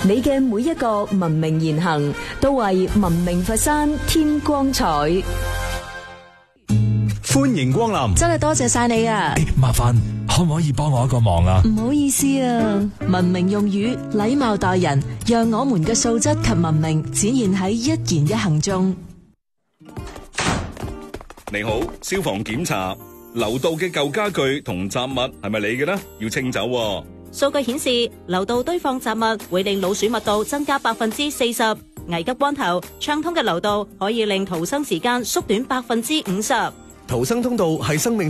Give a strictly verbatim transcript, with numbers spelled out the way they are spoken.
你嘅每一個文明言行，都為文明佛山添光彩。 歡迎光臨， 真係多謝晒你啊！ 誒，麻煩可唔可以幫我一個忙啊？ 唔好意思啊，文明用語，禮貌待人，讓我們嘅素質及文明展現喺一言一行中。 你好，消防檢查，樓道嘅舊家具同雜物係咪你嘅呢？要清走喎。 數據顯示，樓道堆放雜物會令老鼠密度增加百分之四十。危急關頭，暢通嘅樓道可以令逃生時間縮短百分之五十。 逃生通道係生命